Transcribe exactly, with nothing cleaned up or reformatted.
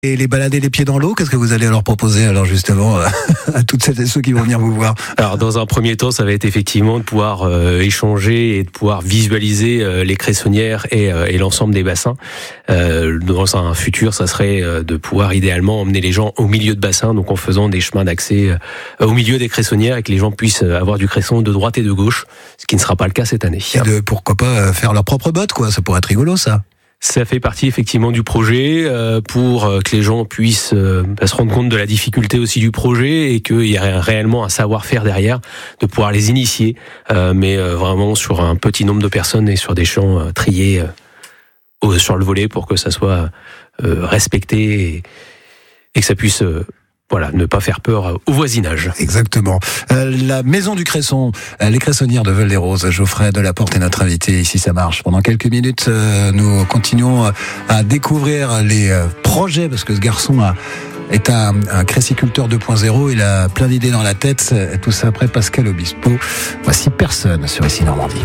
Et les balader les pieds dans l'eau, qu'est-ce que vous allez leur proposer alors justement à toutes celles et ceux qui vont venir vous voir? Alors dans un premier temps, ça va être effectivement de pouvoir euh, échanger et de pouvoir visualiser euh, les cressonnières et, euh, et l'ensemble des bassins. Euh, dans un futur, ça serait euh, de pouvoir idéalement emmener les gens au milieu de bassins, donc en faisant des chemins d'accès euh, au milieu des cressonnières et que les gens puissent avoir du cresson de droite et de gauche, ce qui ne sera pas le cas cette année. Et de pourquoi pas faire leur propre botte, quoi. Ça pourrait être rigolo, ça. Ça fait partie effectivement du projet euh, pour que les gens puissent euh, se rendre compte de la difficulté aussi du projet et qu'il y ait réellement un savoir-faire derrière, de pouvoir les initier, euh, mais euh, vraiment sur un petit nombre de personnes et sur des champs euh, triés euh, sur le volet pour que ça soit euh, respecté et, et que ça puisse... Euh, Voilà, ne pas faire peur au voisinage. Exactement. Euh, la maison du cresson, euh, les cressonnières de Veules-les-Roses, Geoffrey Delaporte est notre invité ici, ça marche. Pendant quelques minutes, euh, nous continuons à découvrir les euh, projets, parce que ce garçon a, est un, un cressiculteur deux point zéro, il a plein d'idées dans la tête, tout ça après Pascal Obispo. Voici Personne sur Ici Normandie.